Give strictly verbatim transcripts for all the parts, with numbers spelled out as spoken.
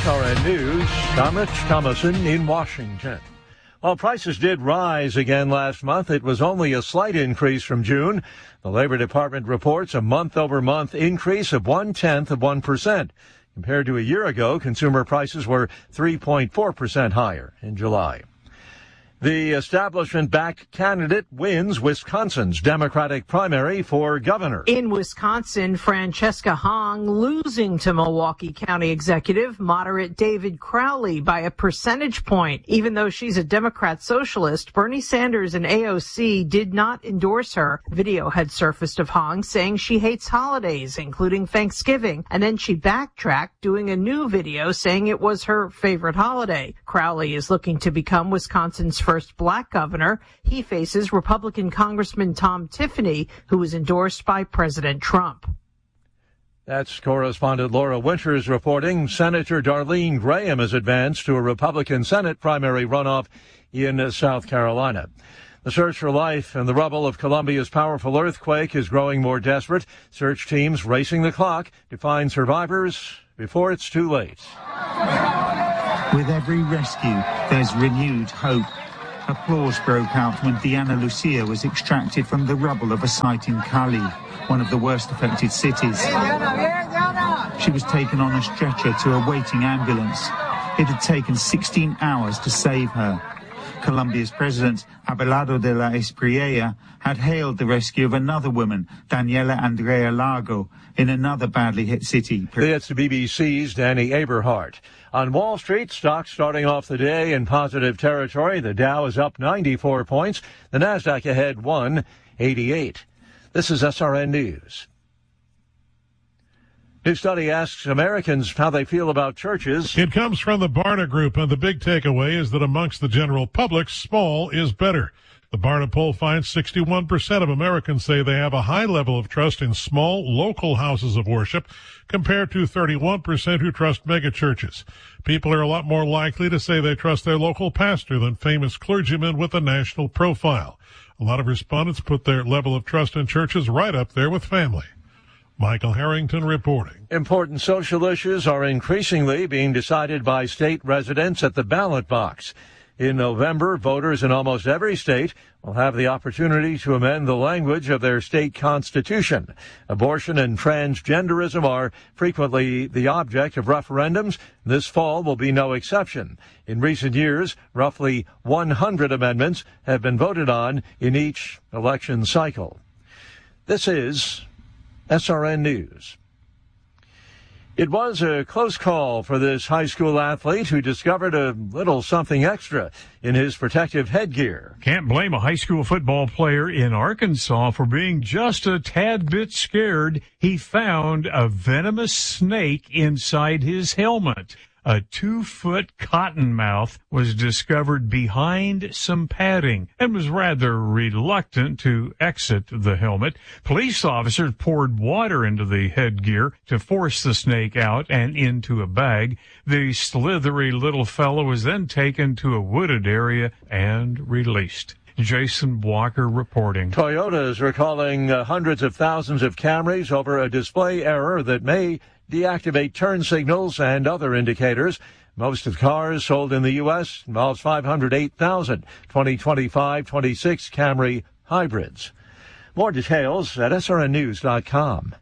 S R N News, I'm Rich Thomason in Washington. While prices did rise again last month, it was only a slight increase from June. The Labor Department reports a month-over-month increase of one-tenth of one percent. Compared to a year ago, consumer prices were three point four percent higher in July. The establishment-backed candidate wins Wisconsin's Democratic primary for governor. In Wisconsin, Francesca Hong losing to Milwaukee County Executive moderate David Crowley by a percentage point. Even though she's a Democrat socialist, Bernie Sanders and A O C did not endorse her. Video had surfaced of Hong saying she hates holidays, including Thanksgiving, and then she backtracked, doing a new video saying it was her favorite holiday. Crowley is looking to become Wisconsin's first First black governor. He faces Republican Congressman Tom Tiffany, who was endorsed by President Trump. That's correspondent Laura Winters reporting. Senator Darlene Graham has advanced to a Republican Senate primary runoff in South Carolina. The search for life in the rubble of Colombia's powerful earthquake is growing more desperate. Search teams racing the clock to find survivors before it's too late. With every rescue, there's renewed hope. Applause broke out when Diana Lucia was extracted from the rubble of a site in Cali, one of the worst affected cities. She was taken on a stretcher to a waiting ambulance. It had taken sixteen hours to save her. Colombia's president, Abelardo de la Espriella, had hailed the rescue of another woman, Daniela Andrea Lago, in another badly hit city. It's the B B C's Danny Aberhart. On Wall Street, stocks starting off the day in positive territory. The Dow is up ninety-four points. The Nasdaq ahead one eighty-eight. This is S R N News. New study asks Americans how they feel about churches. It comes from the Barna Group, and the big takeaway is that amongst the general public, small is better. The Barna poll finds sixty-one percent of Americans say they have a high level of trust in small, local houses of worship, compared to thirty-one percent who trust megachurches. People are a lot more likely to say they trust their local pastor than famous clergymen with a national profile. A lot of respondents put their level of trust in churches right up there with family. Michael Harrington reporting. Important social issues are increasingly being decided by state residents at the ballot box. In November, voters in almost every state will have the opportunity to amend the language of their state constitution. Abortion and transgenderism are frequently the object of referendums. This fall will be no exception. In recent years, roughly one hundred amendments have been voted on in each election cycle. This is S R N News. It was a close call for this high school athlete who discovered a little something extra in his protective headgear. Can't blame a high school football player in Arkansas for being just a tad bit scared. He found a venomous snake inside his helmet. A two-foot cottonmouth was discovered behind some padding and was rather reluctant to exit the helmet. Police officers poured water into the headgear to force the snake out and into a bag. The slithery little fellow was then taken to a wooded area and released. Jason Walker reporting. Toyota is recalling uh, hundreds of thousands of Camrys over a display error that may deactivate turn signals and other indicators. Most of the cars sold in the U S involves five hundred eight thousand twenty twenty-five twenty-six Camry hybrids. More details at S R N news dot com.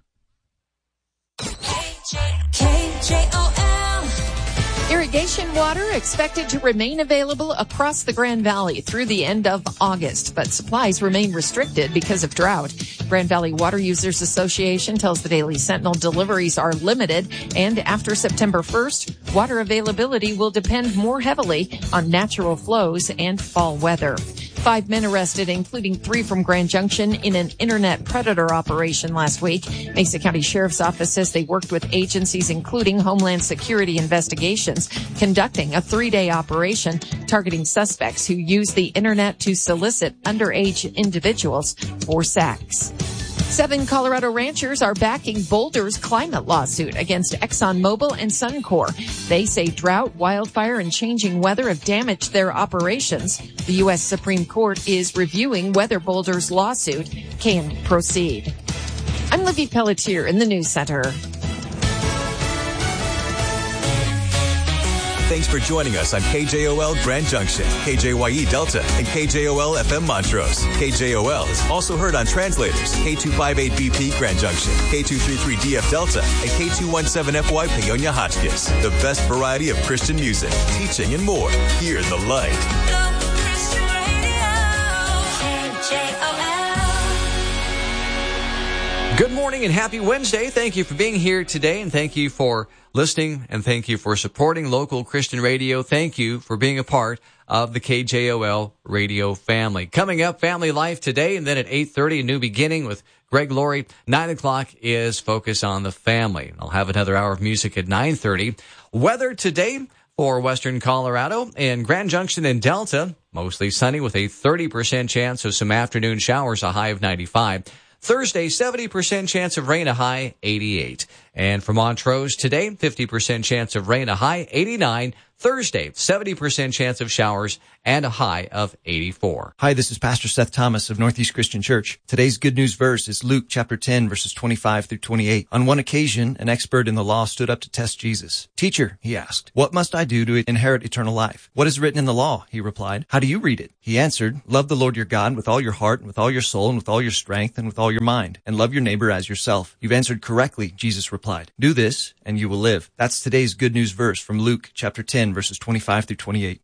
K J O L. Irrigation water expected to remain available across the Grand Valley through the end of August, but supplies remain restricted because of drought. Grand Valley Water Users Association tells the Daily Sentinel deliveries are limited, and after September first, water availability will depend more heavily on natural flows and fall weather. Five men arrested, including three from Grand Junction, in an internet predator operation last week. Mesa County Sheriff's Office says they worked with agencies including Homeland Security Investigations, conducting a three-day operation targeting suspects who use the internet to solicit underage individuals for sex. Seven Colorado ranchers are backing Boulder's climate lawsuit against ExxonMobil and Suncor. They say drought, wildfire, and changing weather have damaged their operations. The U S Supreme Court is reviewing whether Boulder's lawsuit can proceed. I'm Libby Pelletier in the News Center. Thanks for joining us on K J O L Grand Junction, K J Y E Delta, and K J O L F M Montrose. K J O L is also heard on translators, K two fifty-eight B P Grand Junction, K two thirty-three D F Delta, and K two seventeen F Y Paonia Hotchkiss. The best variety of Christian music, teaching, and more. Hear the light. Christian Radio, K J O L. Good morning and happy Wednesday. Thank you for being here today, and thank you for listening, and thank you for supporting local Christian radio. Thank you for being a part of the K J O L radio family. Coming up, Family Life today, and then at eight thirty, a new beginning with Greg Laurie. nine o'clock is Focus on the Family. I'll have another hour of music at nine thirty. Weather today for western Colorado and Grand Junction and Delta, mostly sunny with a thirty percent chance of some afternoon showers, a high of ninety-five. Thursday, seventy percent chance of rain, a high eighty-eight. And for Montrose today, fifty percent chance of rain, a high eighty-nine. Thursday, seventy percent chance of showers and a high of eighty-four. Hi, this is Pastor Seth Thomas of Northeast Christian Church. Today's good news verse is Luke chapter ten, verses twenty-five through twenty-eight. On one occasion, an expert in the law stood up to test Jesus. Teacher, he asked, what must I do to inherit eternal life? What is written in the law? He replied. How do you read it? He answered, love the Lord your God with all your heart and with all your soul and with all your strength and with all your mind, and love your neighbor as yourself. You've answered correctly, Jesus replied. Do this and you will live. That's today's good news verse from Luke chapter ten, verses twenty-five through twenty-eight.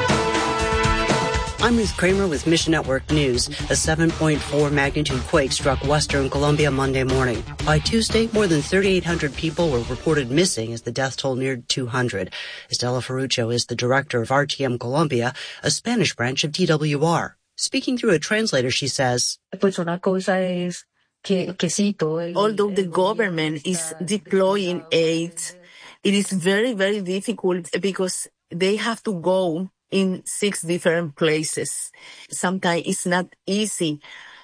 I'm Ruth Kramer with Mission Network News. A seven point four magnitude quake struck western Colombia Monday morning. By Tuesday, more than thirty-eight hundred people were reported missing as the death toll neared two hundred. Estela Ferruccio is the director of R T M Colombia, a Spanish branch of T W R. Speaking through a translator, she says, Although the government is deploying aid, it is very, very difficult because they have to go in six different places. Sometimes it's not easy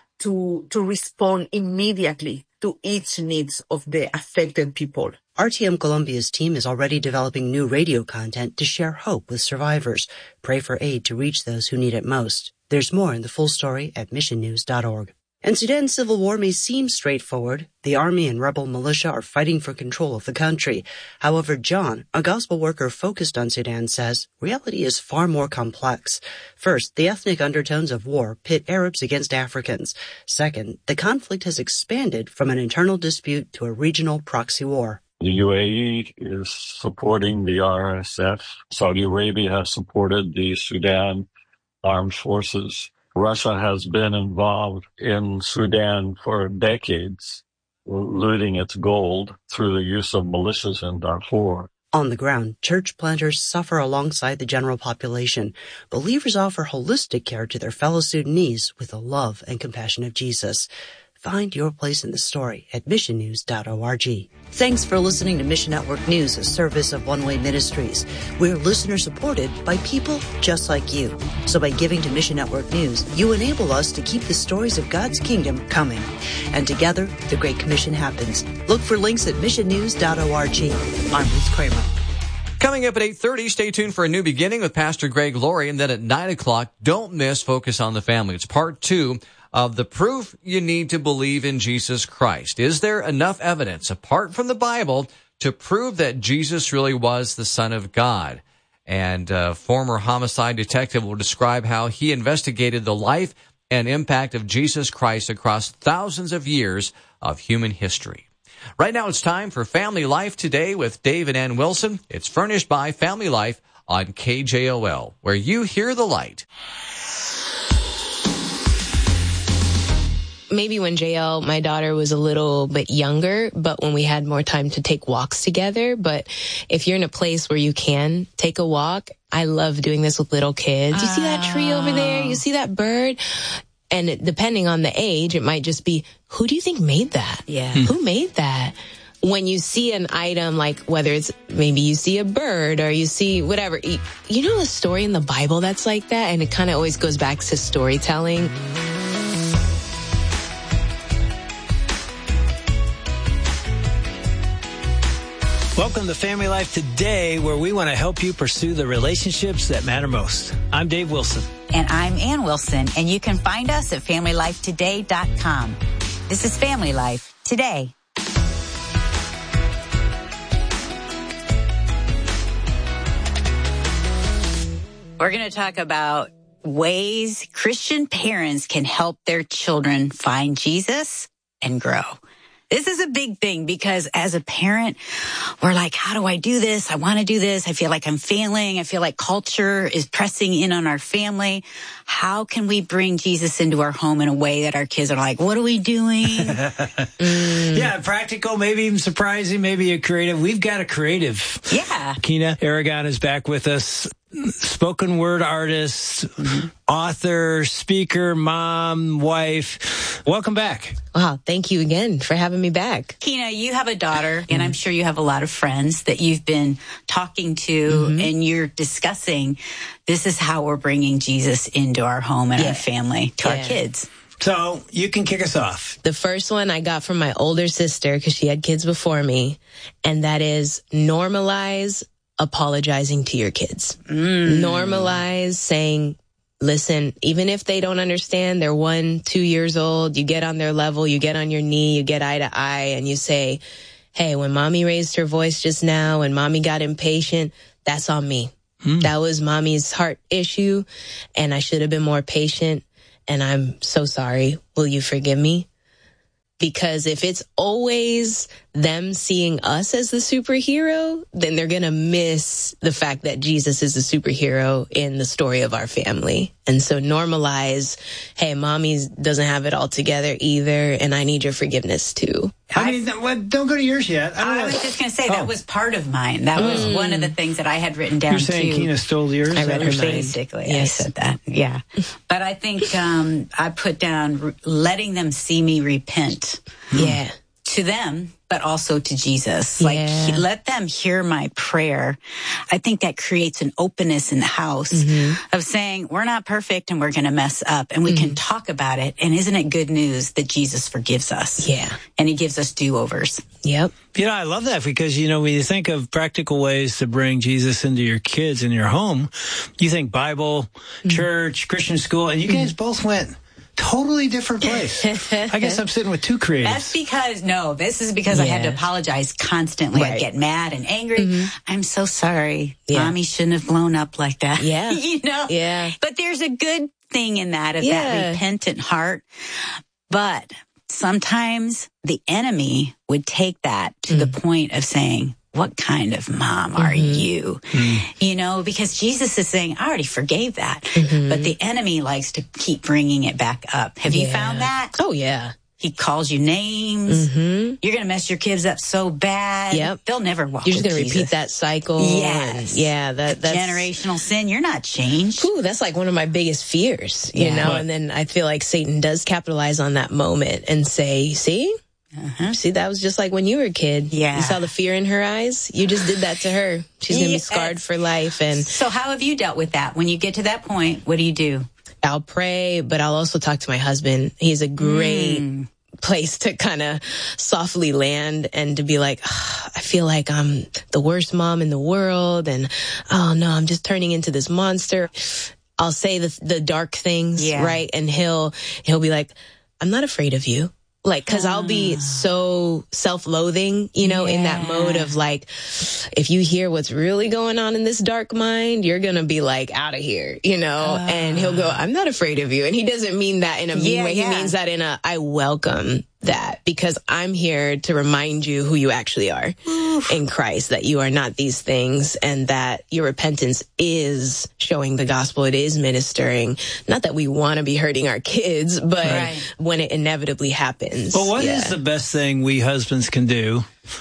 to to respond immediately to each needs of the affected people. R T M Colombia's team is already developing new radio content to share hope with survivors. Pray for aid to reach those who need it most. There's more in the full story at mission news dot org. And Sudan's civil war may seem straightforward. The army and rebel militia are fighting for control of the country. However, John, a gospel worker focused on Sudan, says reality is far more complex. First, the ethnic undertones of war pit Arabs against Africans. Second, the conflict has expanded from an internal dispute to a regional proxy war. The U A E is supporting the R S F. Saudi Arabia has supported the Sudan Armed Forces. Russia has been involved in Sudan for decades, looting its gold through the use of militias in Darfur. On the ground, church planters suffer alongside the general population. Believers offer holistic care to their fellow Sudanese with the love and compassion of Jesus. Find your place in the story at mission news dot org. Thanks for listening to Mission Network News, a service of One Way Ministries. We're listener-supported by people just like you. So by giving to Mission Network News, you enable us to keep the stories of God's kingdom coming. And together, the Great Commission happens. Look for links at mission news dot org. I'm Ruth Kramer. Coming up at eight thirty, stay tuned for a new beginning with Pastor Greg Laurie. And then at nine o'clock, don't miss Focus on the Family. It's part two of the proof you need to believe in Jesus Christ. Is there enough evidence apart from the Bible to prove that Jesus really was the Son of God? And uh, former homicide detective will describe how he investigated the life and impact of Jesus Christ across thousands of years of human history. Right now it's time for Family Life Today with Dave and Ann Wilson. It's furnished by Family Life on K J O L, where you hear the light. Maybe when J L, my daughter, was a little bit younger, but when we had more time to take walks together. But if you're in a place where you can take a walk, I love doing this with little kids. You see that tree over there? You see that bird? And it, depending on the age, it might just be, who do you think made that? Yeah. Who made that? When you see an item, like whether it's maybe you see a bird or you see whatever, you, you know the story in the Bible that's like that? And it kind of always goes back to storytelling. Welcome to Family Life Today, where we want to help you pursue the relationships that matter most. I'm Dave Wilson. And I'm Ann Wilson, and you can find us at family life today dot com. This is Family Life Today. We're going to talk about ways Christian parents can help their children find Jesus and grow. This is a big thing because as a parent, we're like, how do I do this? I want to do this. I feel like I'm failing. I feel like culture is pressing in on our family. How can we bring Jesus into our home in a way that our kids are like, what are we doing? mm. Yeah, practical, maybe even surprising, maybe a creative. We've got a creative. Yeah. Kina Aragon is back with us. Spoken word artist, mm-hmm. author, speaker, mom, wife. Welcome back. Wow, thank you again for having me back. Kina, you have a daughter, and I'm sure you have a lot of friends that you've been talking to, mm-hmm. and you're discussing, this is how we're bringing Jesus into our home and yeah. our family, to yeah. our kids. So you can kick us off. The first one I got from my older sister because she had kids before me, and that is normalize apologizing to your kids. Mm. Normalize saying, listen, even if they don't understand, they're one, two years old, you get on their level, you get on your knee, you get eye to eye, and you say, hey, when mommy raised her voice just now and mommy got impatient, that's on me. Mm. That was mommy's heart issue, and I should have been more patient, and I'm so sorry. Will you forgive me? Because if it's always them seeing us as the superhero, then they're going to miss the fact that Jesus is the superhero in the story of our family. And so normalize, hey, mommy doesn't have it all together either, and I need your forgiveness too. I mean, what, don't go to yours yet. I, I was just going to say, oh. that was part of mine. That was mm. one of the things that I had written down, You're saying too. Kina stole yours? I read her Basically, yes. I said that, yeah. But I think um, I put down re- letting them see me repent. Yeah. To them, but also to Jesus. Like, yeah. he, let them hear my prayer. I think that creates an openness in the house mm-hmm. of saying, we're not perfect and we're going to mess up, and we mm-hmm. can talk about it. And isn't it good news that Jesus forgives us? Yeah. And he gives us do-overs. Yep. You know, I love that because, you know, when you think of practical ways to bring Jesus into your kids in your home, you think Bible, mm-hmm. church, Christian school, and you guys mm-hmm. both went totally different place. I guess I'm sitting with two creatives. That's because, no, this is because yeah. I had to apologize constantly. Right. I'd get mad and angry. Mm-hmm. I'm so sorry. Yeah. Mommy shouldn't have blown up like that. Yeah. You know? Yeah. But there's a good thing in that, of yeah. that repentant heart. But sometimes the enemy would take that to mm. the point of saying, what kind of mom are mm-hmm. you? Mm. You know, because Jesus is saying, I already forgave that. Mm-hmm. But the enemy likes to keep bringing it back up. Have yeah. you found that? Oh, yeah. He calls you names. Mm-hmm. You're going to mess your kids up so bad. Yep. They'll never walk You're just with going to Jesus. repeat that cycle. Yes. And yeah. That, that's generational sin. You're not changed. Ooh, that's like one of my biggest fears, you yeah. know? And then I feel like Satan does capitalize on that moment and say, see? Uh-huh. See, that was just like when you were a kid. Yeah. You saw the fear in her eyes. You just did that to her. She's going to be scarred for life. And so how have you dealt with that? When you get to that point, what do you do? I'll pray, but I'll also talk to my husband. He's a great mm. place to kind of softly land and to be like, oh, I feel like I'm the worst mom in the world. And, oh, no, I'm just turning into this monster. I'll say the, the dark things, yeah. right? And he'll he'll be like, I'm not afraid of you. Like, cause I'll be so self-loathing, you know, yeah. in that mode of like, if you hear what's really going on in this dark mind, you're going to be like out of here, you know, uh. and he'll go, I'm not afraid of you. And he doesn't mean that in a mean yeah, way. Yeah. He means that in a, I welcome that because I'm here to remind you who you actually are Oof. in Christ, that you are not these things and that your repentance is showing the gospel. It is ministering. Not that we want to be hurting our kids, but right. when it inevitably happens. Well, what yeah. is the best thing we husbands can do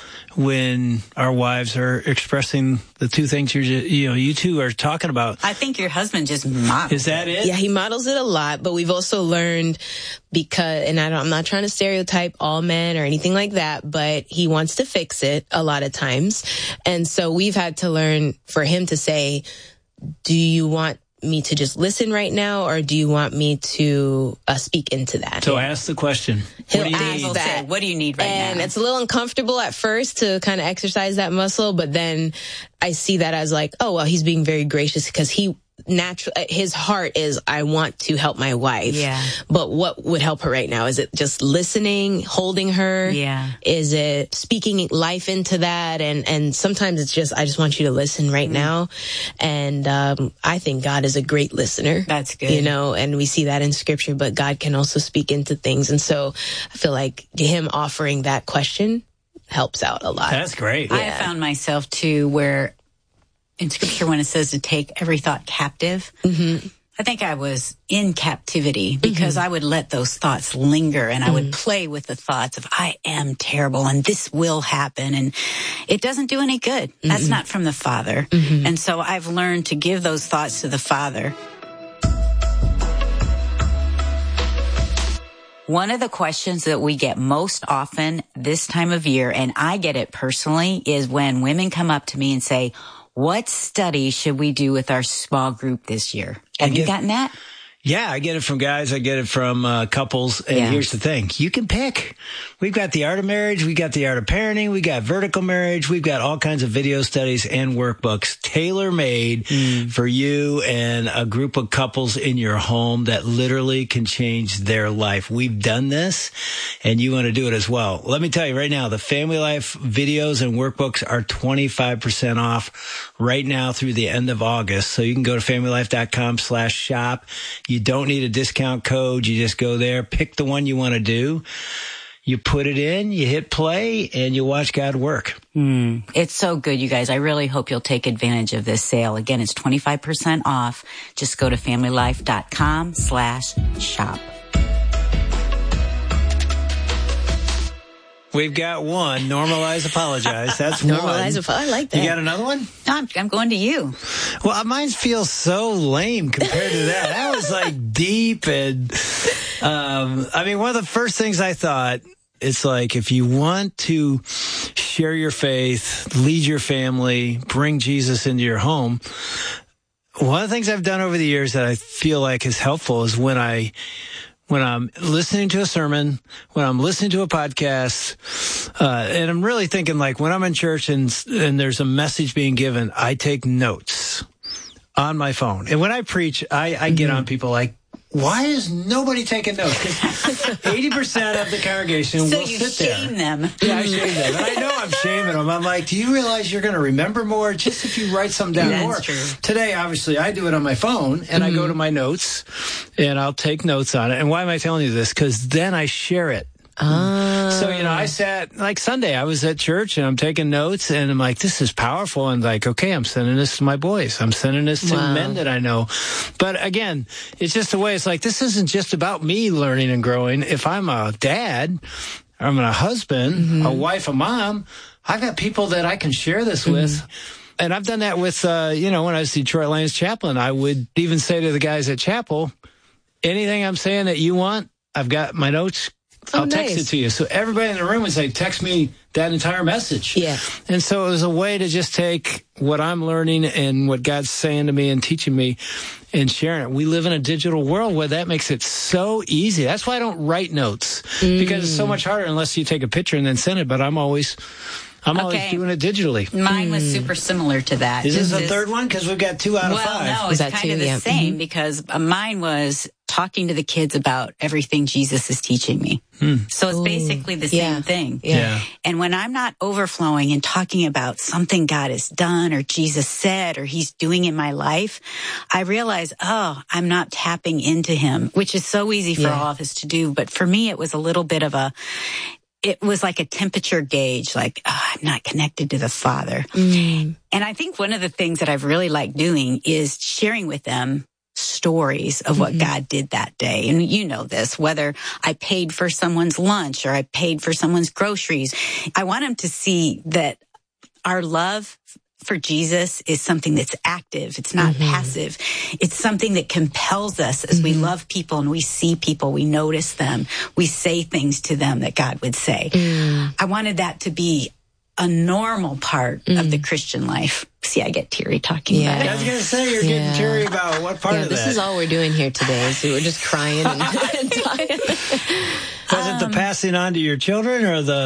when our wives are expressing the two things you're, you know, you two are talking about? I think your husband just models. Is that it? Yeah, he models it a lot, but we've also learned because, and I don't, I'm not trying to stereotype all men or anything like that, but he wants to fix it a lot of times. And so we've had to learn for him to say, do you want me to just listen right now, or do you want me to uh, speak into that? So ask the question. He'll what do you ask need? that. Say, what do you need right and now? And it's a little uncomfortable at first to kind of exercise that muscle, but then I see that as like, oh, well, he's being very gracious because he natural, his heart is, I want to help my wife. Yeah. But what would help her right now? Is it just listening, holding her? Yeah. Is it speaking life into that? And, and sometimes it's just, I just want you to listen right mm-hmm. now. And, um, I think God is a great listener. That's good. You know, and we see that in scripture, but God can also speak into things. And so I feel like him offering that question helps out a lot. That's great. I Yeah. found myself too, where in scripture, when it says to take every thought captive, mm-hmm. I think I was in captivity because mm-hmm. I would let those thoughts linger and mm-hmm. I would play with the thoughts of, I am terrible and this will happen. And it doesn't do any good. Mm-hmm. That's not from the Father. Mm-hmm. And so I've learned to give those thoughts to the Father. One of the questions that we get most often this time of year, and I get it personally, is when women come up to me and say, what study should we do with our small group this year? Have you gotten that? Yeah, I get it from guys. I get it from uh, couples. And Yeah. here's the thing. You can pick. We've got the art of marriage. We got the art of parenting. We got vertical marriage. We've got all kinds of video studies and workbooks tailor-made mm. for you and a group of couples in your home that literally can change their life. We've done this, and you want to do it as well. Let me tell you right now, the Family Life videos and workbooks are twenty-five percent off right now through the end of August. So you can go to familylife.com slash shop. You don't need a discount code. You just go there, pick the one you want to do. You put it in, you hit play, and you watch God work. Mm. It's so good, you guys. I really hope you'll take advantage of this sale. Again, it's twenty-five percent off. Just go to familylife.com slash shop. We've got one. Normalize, apologize. That's Normalize, one. I like that. You got another one? No, I'm, I'm going to you. Well, mine feels so lame compared to that. That was like deep and, um, I mean, one of the first things I thought, it's like, if you want to share your faith, lead your family, bring Jesus into your home, one of the things I've done over the years that I feel like is helpful is when I, when I'm listening to a sermon, when I'm listening to a podcast, uh, and I'm really thinking like when I'm in church and, and there's a message being given, I take notes on my phone. And when I preach, I, I get on people like, why is nobody taking notes? Because eighty percent of the congregation So will you sit there. shame them. Yeah, I shame them. And I know I'm shaming them. I'm like, do you realize you're going to remember more just if you write something down That's more? true. Today, obviously, I do it on my phone, and mm-hmm. I go to my notes, and I'll take notes on it. And why am I telling you this? Because then I share it. Oh. So, you know, I sat, like Sunday, I was at church and I'm taking notes and I'm like, this is powerful. And like, okay, I'm sending this to my boys. I'm sending this to Wow. men that I know. But again, it's just the way it's like, this isn't just about me learning and growing. If I'm a dad, I'm a husband, mm-hmm. a wife, a mom, I've got people that I can share this mm-hmm. with. And I've done that with, uh, you know, when I was Detroit Lions chaplain, I would even say to the guys at chapel, anything I'm saying that you want, I've got my notes. I'll Oh, text nice. it to you. So everybody in the room would say, text me that entire message. Yeah. And so it was a way to just take what I'm learning and what God's saying to me and teaching me and sharing it. We live in a digital world where that makes it so easy. That's why I don't write notes mm. because it's so much harder unless you take a picture and then send it. But I'm always... I'm Okay. always doing it digitally. Mine was super similar to that. Is this Just the third one? Because we've got two out of well, five. no, Was it's that kind two? of the Yeah. same Mhm. because uh, mine was talking to the kids about everything Jesus is teaching me. Hmm. So it's Ooh. basically the Yeah. same thing. Yeah. Yeah. And when I'm not overflowing and talking about something God has done or Jesus said or he's doing in my life, I realize, oh, I'm not tapping into him, which is so easy for Yeah. all of us to do. But for me, it was a little bit of a, it was like a temperature gauge, like, oh, I'm not connected to the Father. Mm. And I think one of the things that I've really liked doing is sharing with them stories of what Mm-hmm. God did that day. And you know this, whether I paid for someone's lunch or I paid for someone's groceries, I want them to see that our love for Jesus is something that's active. It's not Mm-hmm. passive. It's something that compels us as Mm-hmm. we love people and we see people, we notice them, we say things to them that God would say. Mm. I wanted that to be a normal part Mm. of the Christian life. See, I get teary talking Yeah. about I it. was going to say, you're Yeah. getting teary about what part Yeah, of this that? is all we're doing here today. So we're just crying and, and talking. Was it the passing on to your children or the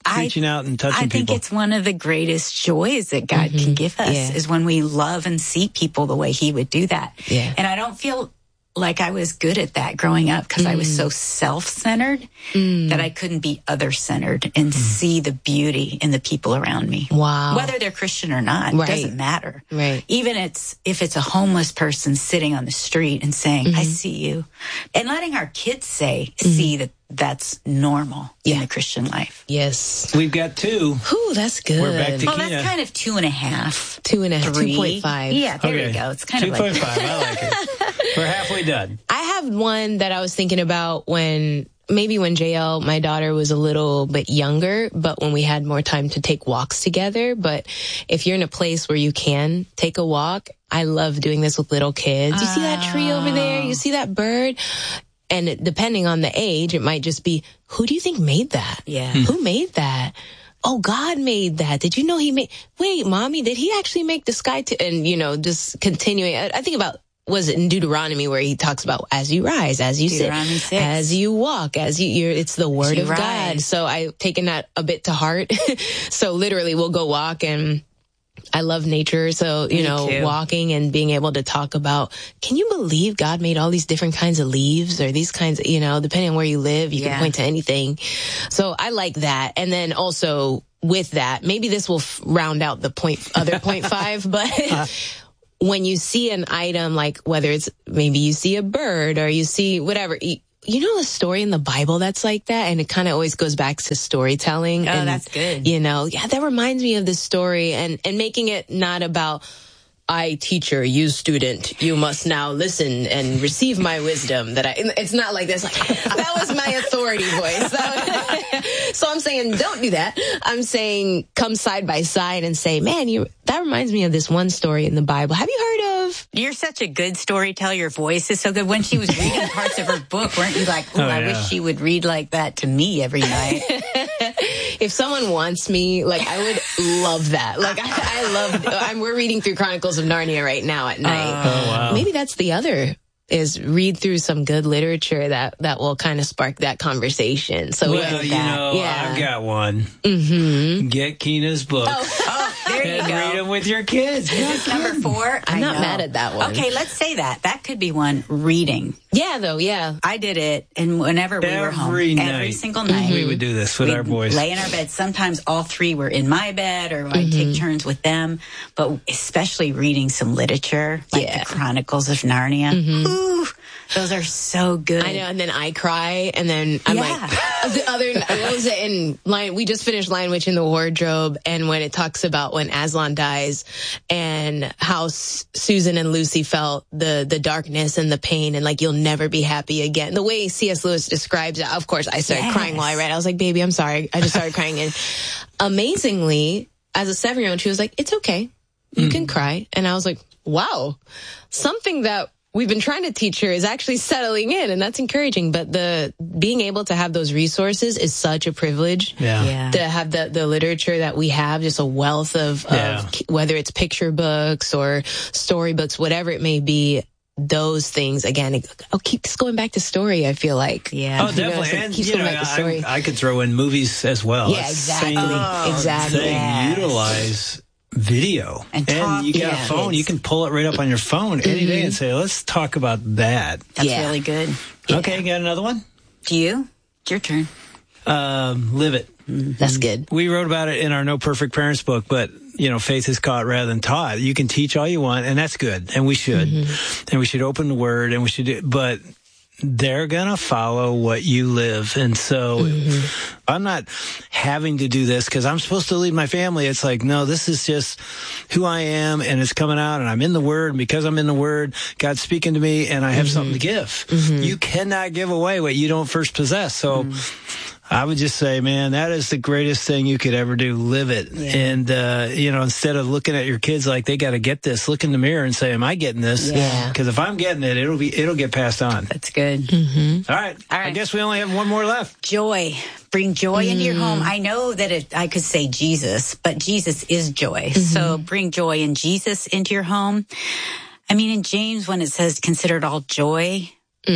reaching out and touching I think people. it's one of the greatest joys that God mm-hmm. can give us Yeah. is when we love and see people the way he would do that. Yeah. And I don't feel like I was good at that growing up because mm. I was so self-centered mm. that I couldn't be other-centered and mm. see the beauty in the people around me. Wow. Whether they're Christian or not, right. it doesn't matter. Right. Even it's if it's a homeless person sitting on the street and saying, mm-hmm. I see you. And letting our kids say, mm-hmm. see that that's normal yeah. in the Christian life. Yes. We've got two. Ooh, that's good. We're back to Well, Kina. that's kind of two and a half. Two and a half. Three. two point five. Yeah, there okay. you go. It's kind two of like two point five. I like it. We're halfway done. I have one that I was thinking about when, maybe when J L, my daughter, was a little bit younger, but when we had more time to take walks together. But if you're in a place where you can take a walk, I love doing this with little kids. You see that tree over there? You see that bird? And it, depending on the age, it might just be, who do you think made that? Yeah. Who made that? Oh, God made that. Did you know he made, wait, mommy, did he actually make the sky? T-? And, you know, just continuing. I, I think about, was it in Deuteronomy where he talks about as you rise, as you sit, six. as you walk, as you, you're, it's the word of rise. God. So I've taken that a bit to heart. So literally we'll go walk, and I love nature. So, you Me know, too. walking and being able to talk about, can you believe God made all these different kinds of leaves or these kinds of, you know, depending on where you live, you Yeah. can point to anything. So I like that. And then also with that, maybe this will f- round out the point, other point five, but when you see an item, like whether it's maybe you see a bird or you see whatever, you, you know, a story in the Bible that's like that, and it kind of always goes back to storytelling. Oh, and, that's good. You know, yeah, that reminds me of this story, and and making it not about, I, teacher, you, student, you must now listen and receive my wisdom. That I, it's not like this. Like, that was my authority voice. That was, so I'm saying, don't do that. I'm saying, come side by side and say, man, you. That reminds me of this one story in the Bible. Have you heard of? You're such a good storyteller. Your voice is so good. When she was reading parts of her book, weren't you like, oh, Oh, I yeah. wish she would read like that to me every night? If someone wants me, like, I would love that. Like, I, I love, I'm, we're reading through Chronicles of Narnia right now at night. Oh, wow. Maybe that's the other, is read through some good literature that, that will kind of spark that conversation. So, Well, with you that, know, yeah. I've got one. Mm-hmm. Get Kina's book. Oh, there you and go. read them with your kids. Is this number four? I'm I not know. mad at that one. Okay, let's say that. That could be one. Reading. Yeah, though, yeah. I did it, and whenever we were home, Every night. every single night, We would do this with we'd our boys. lay in our bed. Sometimes all three were in my bed, or I'd Mm-hmm. take turns with them. But especially reading some literature, like Yeah. the Chronicles of Narnia. Ooh, those are so good. I know, and then I cry, and then I'm Yeah. like, the other, what was it in Lion, we just finished Lion Witch in the Wardrobe, and when it talks about when Aslan dies, and how S- Susan and Lucy felt the, the darkness and the pain, and like, you'll never be happy again. The way C S. Lewis describes it, of course, I started Yes. crying while I read. I was like, baby, I'm sorry. I just started crying, and amazingly, as a seven-year-old, she was like, it's okay. You can cry. And I was like, wow, something that we've been trying to teach her is actually settling in, and that's encouraging. But the being able to have those resources is such a privilege. Yeah. Yeah. To have the, the literature that we have, just a wealth of, Yeah. of whether it's picture books or storybooks, whatever it may be. Those things, again, it, oh, keeps going back to story, I feel like. Yeah. Oh, You know, definitely. so it and keeps you going know, back to story. I, I could throw in movies as well. Yeah, That exactly. same Oh, exactly. Thing. Yes. Utilize video. And talk you got yeah. a phone. You can pull it right up on your phone any day and say, let's talk about that. That's Yeah. really good. Okay, you got another one? Do you? It's your turn. Um, live it. That's good. We wrote about it in our No Perfect Parents book, but, you know, faith is caught rather than taught. You can teach all you want, and that's good, and we should. And we should open the word, and we should do, but they're going to follow what you live. And so I'm not having to do this because I'm supposed to lead my family. It's like, no, this is just who I am, and it's coming out, and I'm in the word. And because I'm in the word, God's speaking to me, and I have something to give. You cannot give away what you don't first possess. So I would just say, man, that is the greatest thing you could ever do. Live it. Yeah. And, uh, you know, instead of looking at your kids like they got to get this, look in the mirror and say, am I getting this? Yeah. Because if I'm getting it, it'll be, it'll get passed on. That's good. Mm-hmm. All right. All right. I guess we only have one more left. Joy. Bring joy into your home. I know that it, I could say Jesus, but Jesus is joy. So bring joy and Jesus into your home. I mean, in James, when it says consider it all joy, Mm.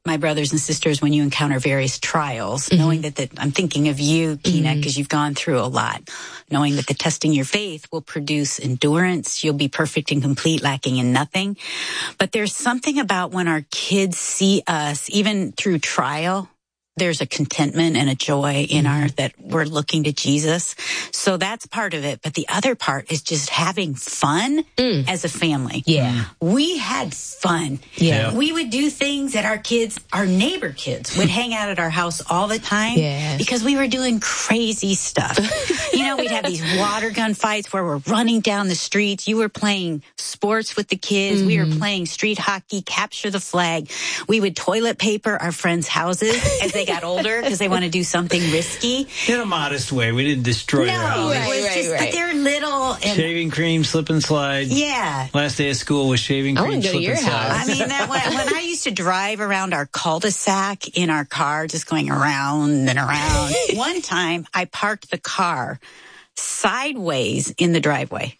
my brothers and sisters, when you encounter various trials, mm-hmm. knowing that, that I'm thinking of you, Kina, because mm-hmm. you've gone through a lot, knowing that the testing your faith will produce endurance. You'll be perfect and complete, lacking in nothing. But there's something about when our kids see us, even through trial, there's a contentment and a joy in our, that we're looking to Jesus. So that's part of it. But the other part is just having fun mm. as a family. Yeah. We had fun. Yeah. We would do things that our kids, our neighbor kids, would hang out at our house all the time yes. because we were doing crazy stuff. You know, we'd have these water gun fights where we're running down the streets. You were playing sports with the kids. Mm-hmm. We were playing street hockey, capture the flag. We would toilet paper our friends' houses as they got older because they want to do something risky. In a modest way. We didn't destroy no, their house. it was right, just, right. but they're little. And, shaving cream, slip and slide. Yeah. Last day of school was shaving I cream, wanna go to slip your and slide. house. I mean, that when, when I used to drive around our cul-de-sac in our car, just going around and around, one time I parked the car sideways in the driveway.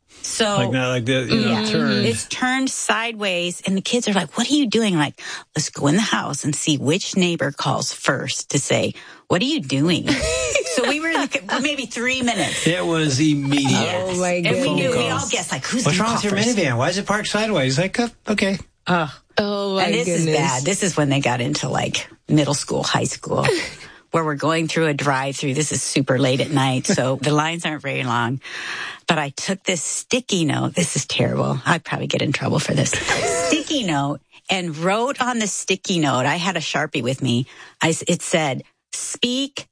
So like not like the you know, yeah, turned. It's turned sideways, and the kids are like, "What are you doing?" I'm like, let's go in the house and see which neighbor calls first to say, "What are you doing?" So we were in the, maybe three minutes. It was immediate. Oh my and goodness! we knew we all guessed like, "Who's What's gonna wrong with call your first?" minivan? Why is it parked sideways? Like, uh, okay. Uh, oh my and this goodness! is bad. This is when they got into like middle school, high school. Where we're going through a drive-through. This is super late at night, so the lines aren't very long. But I took this sticky note. This is terrible. I'd probably get in trouble for this. Sticky note, and wrote on the sticky note, I had a Sharpie with me. I, it said, "Speak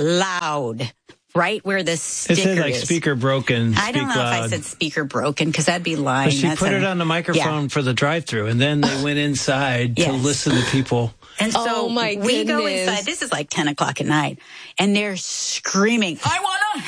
loud." Right where the sticker It said like is. speaker broken. I don't know loud. if I said speaker broken because that'd be lying. But she That's put a, it on the microphone yeah. for the drive-through, and then they went inside Yes. to listen to people. And so oh my we go goodness. inside. This is like ten o'clock at night. And they're screaming, "I want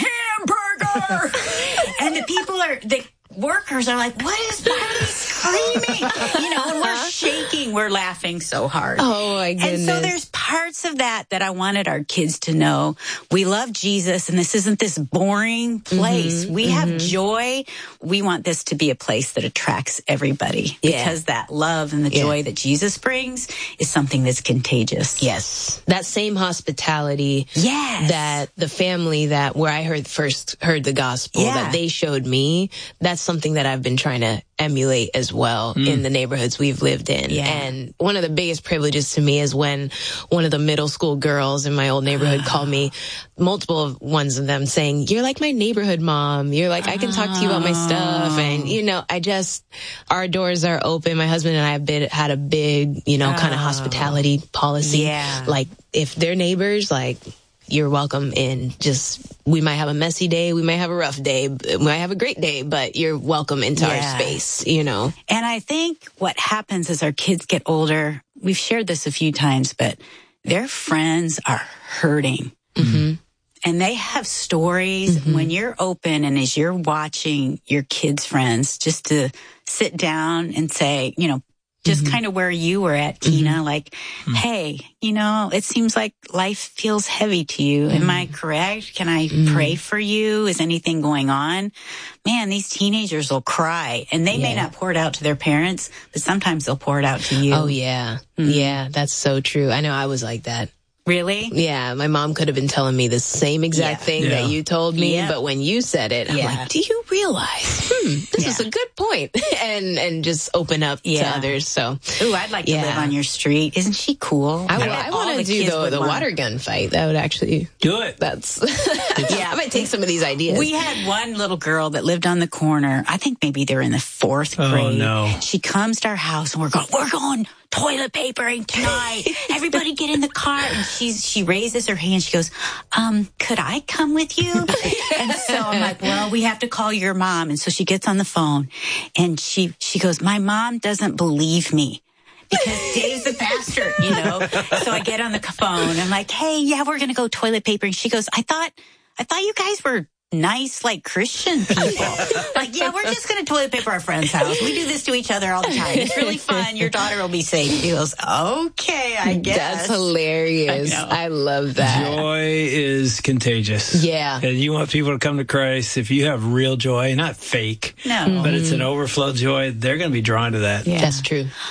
a hamburger!" And the people are, the workers are like, "What is, why are they screaming?" You know, and we're shaking. We're laughing so hard. Oh my goodness. And so there's parts of that that I wanted our kids to know. We love Jesus, and this isn't this boring place. Mm-hmm, we mm-hmm. have joy. We want this to be a place that attracts everybody Yeah. because that love and the Yeah. joy that Jesus brings is something that's contagious. Yes. That same hospitality Yes. that the family that where I heard first heard the gospel Yeah. that they showed me, that's something that I've been trying to emulate as well Mm. in the neighborhoods we've lived in. Yeah. And one of the biggest privileges to me is when one of the middle school girls in my old neighborhood called me, multiple of ones of them saying, "You're like my neighborhood mom. You're like, I can talk to you about my stuff." And, you know, I just, our doors are open. My husband and I have been, had a big, you know, kind of hospitality policy. Yeah. Like if they're neighbors, like, you're welcome in. Just, we might have a messy day. We might have a rough day. We might have a great day, but you're welcome into Yeah. our space, you know? And I think what happens as our kids get older, we've shared this a few times, but their friends are hurting. Mm-hmm. And they have stories. Mm-hmm. When you're open and as you're watching your kids' friends, just to sit down and say, you know, just Mm-hmm. kind of where you were at, Kina, like, hey, you know, it seems like life feels heavy to you. Am I correct? Can I pray for you? Is anything going on? Man, these teenagers will cry, and they may Yeah. not pour it out to their parents, but sometimes they'll pour it out to you. Oh, yeah. Yeah, that's so true. I know I was like that. Really? Yeah, my mom could have been telling me the same exact Yeah. thing Yeah. that you told me, Yeah. but when you said it, I'm Yeah. like, do you realize, hmm, this Yeah. is a good point. and and just open up to Yeah. others. So Ooh, I'd like to Yeah. live on your street. Isn't she cool? I, bet I all want to do kids the, would the want- water gun fight. That would actually, Do it. that's, yeah, I might take some of these ideas. We had one little girl that lived on the corner. I think maybe they're in the fourth Oh, grade. no. She comes to our house and we're going, we're going toilet papering tonight. Everybody get in the car. And she's, she raises her hand. She goes, um, could I come with you? And so I'm like, well, we have to call your mom. And so she gets on the phone and she, she goes, my mom doesn't believe me. Because Dave's the pastor, you know. So I get on the phone. I'm like, hey, yeah, we're going to go toilet papering. She goes, I thought, I thought you guys were nice, like Christian people. Like, yeah, we're just going to toilet paper our friend's house. We do this to each other all the time. It's really fun. Your daughter will be safe. She goes, okay, I guess. That's hilarious. I know. I love that. Joy is contagious. Yeah. And you want people to come to Christ. If you have real joy, not fake, No. but it's an overflow joy, they're going to be drawn to that. Yeah. That's true.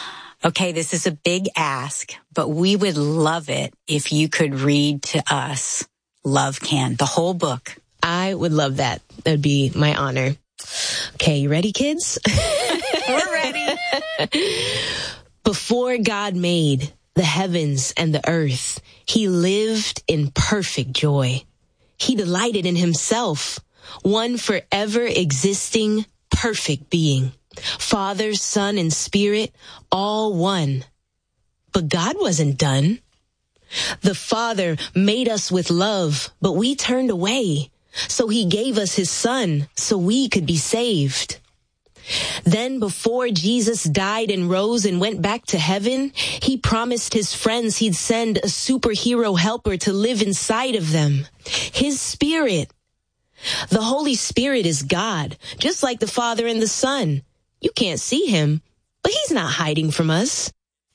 Okay, this is a big ask, but we would love it if you could read to us Love Can, the whole book. I would love that. That would be my honor. Okay, you ready, kids? We're ready. Before God made the heavens and the earth, he lived in perfect joy. He delighted in himself, one forever existing, perfect being. Father, Son, and Spirit, all one. But God wasn't done. The Father made us with love, but we turned away. So he gave us his Son so we could be saved. Then before Jesus died and rose and went back to heaven, he promised his friends he'd send a superhero helper to live inside of them. His Spirit. The Holy Spirit is God, just like the Father and the Son. You can't see him, but he's not hiding from us.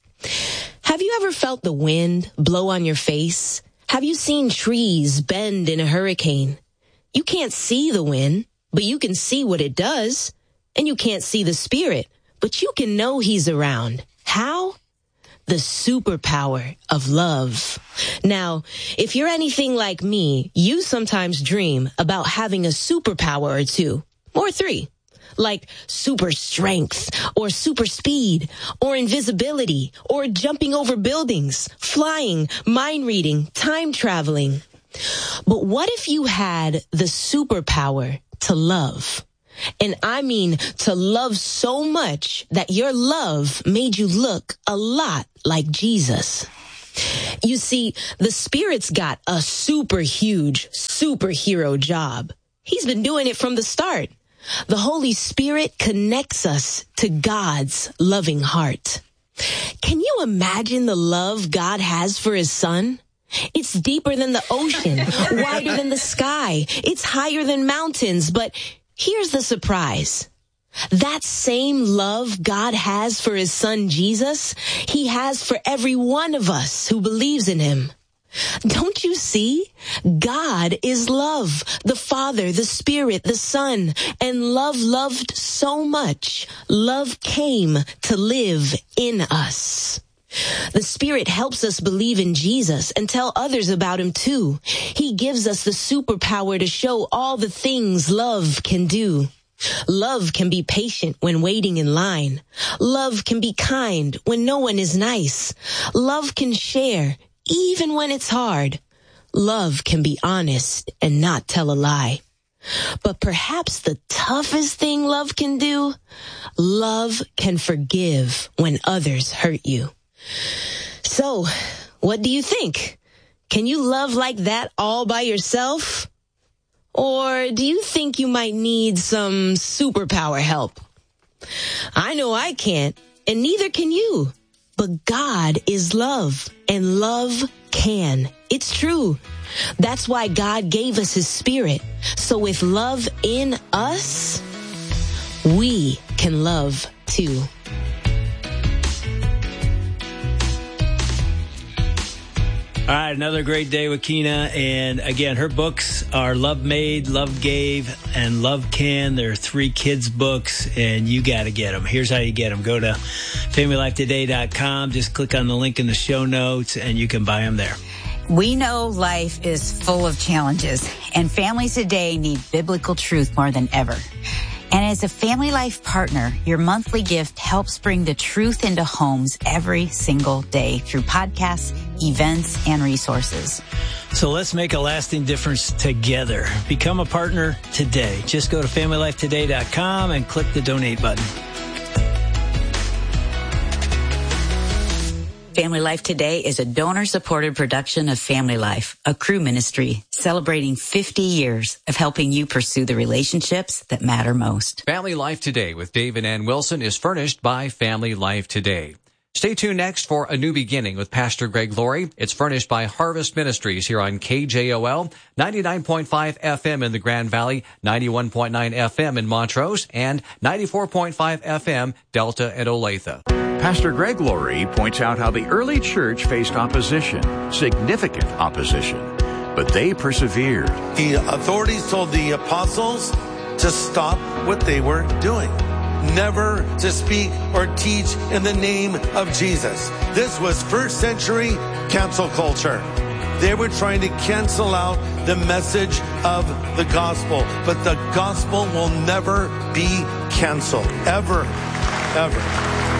Have you ever felt the wind blow on your face? Have you seen trees bend in a hurricane? You can't see the wind, but you can see what it does. And you can't see the Spirit, but you can know he's around. How? The superpower of love. Now, if you're anything like me, you sometimes dream about having a superpower or two, or three. Like super strength, or super speed, or invisibility, or jumping over buildings, flying, mind reading, time traveling. But what if you had the superpower to love? And I mean to love so much that your love made you look a lot like Jesus. You see, the Spirit's got a super huge superhero job. He's been doing it from the start. The Holy Spirit connects us to God's loving heart. Can you imagine the love God has for his Son? It's deeper than the ocean, wider than the sky. It's higher than mountains. But here's the surprise. That same love God has for his Son Jesus, he has for every one of us who believes in him. Don't you see? God is love, the Father, the Spirit, the Son, and love loved so much. Love came to live in us. The Spirit helps us believe in Jesus and tell others about him too. He gives us the superpower to show all the things love can do. Love can be patient when waiting in line. Love can be kind when no one is nice. Love can share even when it's hard. Love can be honest and not tell a lie. But perhaps the toughest thing love can do, love can forgive when others hurt you. So, what do you think? Can you love like that all by yourself? Or do you think you might need some superpower help? I know I can't, and neither can you. But God is love, and love can. It's true. That's why God gave us his Spirit. So with love in us, we can love too. All right, another great day with Kina. And again, her books are Love Made, Love Gave, and Love Can. They're three kids' books, and you got to get them. Here's how you get them. Go to family life today dot com. Just click on the link in the show notes, and you can buy them there. We know life is full of challenges, and families today need biblical truth more than ever. And as a Family Life partner, your monthly gift helps bring the truth into homes every single day through podcasts, events, and resources. So let's make a lasting difference together. Become a partner today. Just go to family life today dot com and click the donate button. Family Life Today is a donor-supported production of Family Life, a crew ministry celebrating fifty years of helping you pursue the relationships that matter most. Family Life Today with Dave and Ann Wilson is furnished by Family Life Today. Stay tuned next for A New Beginning with Pastor Greg Laurie. It's furnished by Harvest Ministries here on K J O L, ninety-nine point five F M in the Grand Valley, ninety-one point nine F M in Montrose, and ninety-four point five F M Delta and Olathe. Pastor Greg Laurie points out how the early church faced opposition, significant opposition, but they persevered. The authorities told the apostles to stop what they were doing. never to speak or teach in the name of Jesus. This was first century cancel culture. They were trying to cancel out the message of the gospel, but the gospel will never be canceled, ever, ever.